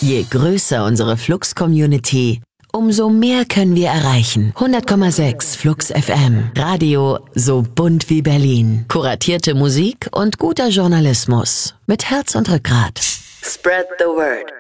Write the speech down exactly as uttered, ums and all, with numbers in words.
Je größer unsere Flux-Community, umso mehr können wir erreichen. hundert Komma sechs Flux F M. Radio so bunt wie Berlin. Kuratierte Musik und guter Journalismus. Mit Herz und Rückgrat. Spread the word.